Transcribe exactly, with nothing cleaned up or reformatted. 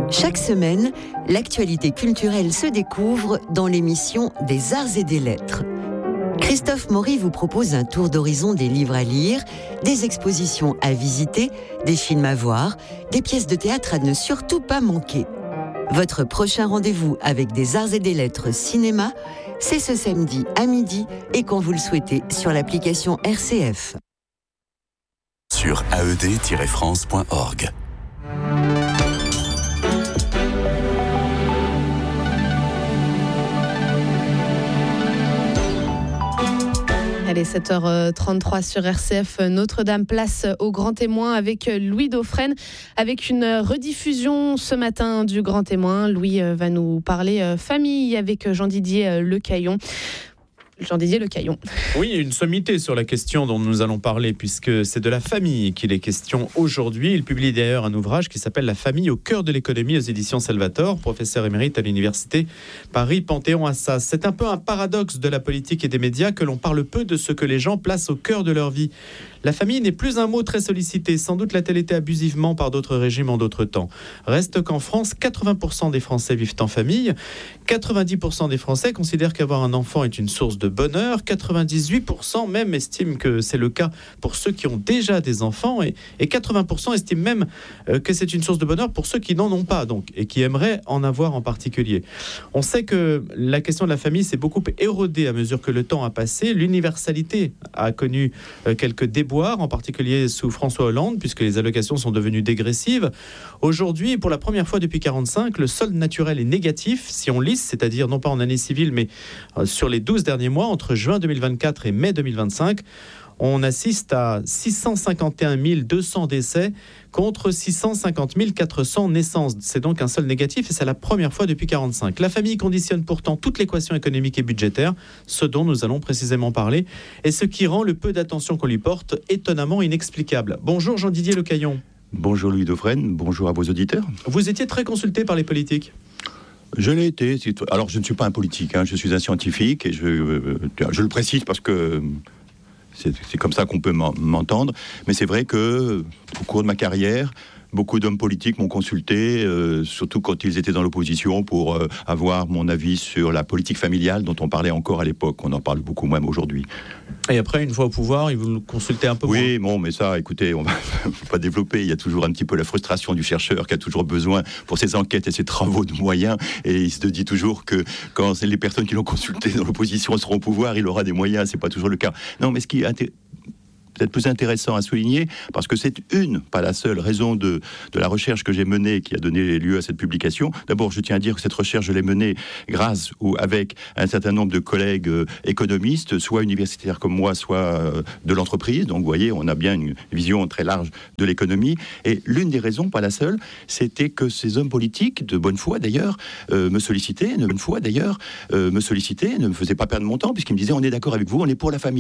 Chaque semaine, l'actualité culturelle se découvre dans l'émission des Arts et des Lettres. Christophe Maury vous propose un tour d'horizon des livres à lire, des expositions à visiter, des films à voir, des pièces de théâtre à ne surtout pas manquer. Votre prochain rendez-vous avec des Arts et des Lettres cinéma, c'est ce samedi à midi et quand vous le souhaitez sur l'application R C F. Sur A E D tiret France point org. Allez, sept heures trente-trois sur R C F, Notre-Dame, place au Grand Témoin avec Louis Dauphren, avec une rediffusion ce matin du Grand Témoin. Louis va nous parler famille avec Jean-Didier Lecaillon. Jean-Didier Lecaillon. Oui, une sommité sur la question dont nous allons parler, puisque c'est de la famille qu'il est question aujourd'hui. Il publie d'ailleurs un ouvrage qui s'appelle « La famille au cœur de l'économie » aux éditions Salvator, professeur émérite à l'université Paris-Panthéon-Assas. C'est un peu un paradoxe de la politique et des médias que l'on parle peu de ce que les gens placent au cœur de leur vie. La famille n'est plus un mot très sollicité. Sans doute l'a-t-elle été abusivement par d'autres régimes en d'autres temps. Reste qu'en France, quatre-vingts pour cent des Français vivent en famille. quatre-vingt-dix pour cent des Français considèrent qu'avoir un enfant est une source de bonheur. quatre-vingt-dix-huit pour cent même estiment que c'est le cas pour ceux qui ont déjà des enfants. Et, et quatre-vingts pour cent estiment même euh, que c'est une source de bonheur pour ceux qui n'en ont pas, donc, et qui aimeraient en avoir en particulier. On sait que la question de la famille s'est beaucoup érodée à mesure que le temps a passé. L'universalité a connu euh, quelques débats, en particulier sous François Hollande, puisque les allocations sont devenues dégressives. Aujourd'hui, pour la première fois depuis quarante-cinq, le solde naturel est négatif, si on lisse, c'est-à-dire non pas en année civile, mais sur les douze derniers mois, entre juin deux mille vingt-quatre et mai deux mille vingt-cinq. On assiste à six cent cinquante et un mille deux cents décès contre six cent cinquante mille quatre cents naissances. C'est donc un solde négatif et c'est la première fois depuis quarante-cinq. La famille conditionne pourtant toute l'équation économique et budgétaire, ce dont nous allons précisément parler, et ce qui rend le peu d'attention qu'on lui porte étonnamment inexplicable. Bonjour Jean-Didier Lecaillon. Bonjour Louis Dauphren, bonjour à vos auditeurs. Vous étiez très consulté par les politiques. Je l'ai été. Alors je ne suis pas un politique, hein, je suis un scientifique et je, je le précise parce que C'est, c'est comme ça qu'on peut m'entendre. Mais c'est vrai que, au cours de ma carrière, beaucoup d'hommes politiques m'ont consulté, euh, surtout quand ils étaient dans l'opposition, pour euh, avoir mon avis sur la politique familiale dont on parlait encore à l'époque. On en parle beaucoup moins aujourd'hui. Et après, une fois au pouvoir, ils vous consultez un peu moins. Oui, bon, mais ça, écoutez, on va pas développer. Il y a toujours un petit peu la frustration du chercheur qui a toujours besoin, pour ses enquêtes et ses travaux, de moyens. Et il se dit toujours que quand c'est les personnes qui l'ont consulté dans l'opposition seront au pouvoir, il aura des moyens. C'est pas toujours le cas. Non, mais ce qui est inté- peut-être plus intéressant à souligner, parce que c'est une, pas la seule raison de, de la recherche que j'ai menée qui a donné lieu à cette publication. D'abord, je tiens à dire que cette recherche, je l'ai menée grâce ou avec un certain nombre de collègues euh, économistes, soit universitaires comme moi, soit euh, de l'entreprise. Donc, vous voyez, on a bien une vision très large de l'économie. Et l'une des raisons, pas la seule, c'était que ces hommes politiques, de bonne foi d'ailleurs, euh, me sollicitaient, de bonne foi d'ailleurs, euh, me sollicitaient, ne me faisaient pas perdre mon temps, puisqu'ils me disaient, on est d'accord avec vous, on est pour la famille.